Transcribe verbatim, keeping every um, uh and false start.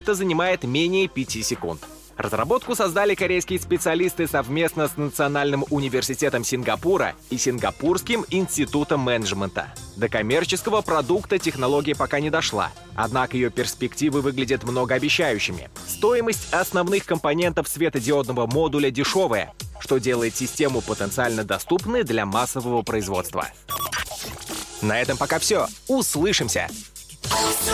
это занимает менее пяти секунд. Разработку создали корейские специалисты совместно с Национальным университетом Сингапура и Сингапурским институтом менеджмента. До коммерческого продукта технология пока не дошла, однако ее перспективы выглядят многообещающими. Стоимость основных компонентов светодиодного модуля дешевая, что делает систему потенциально доступной для массового производства. На этом пока все. Услышимся!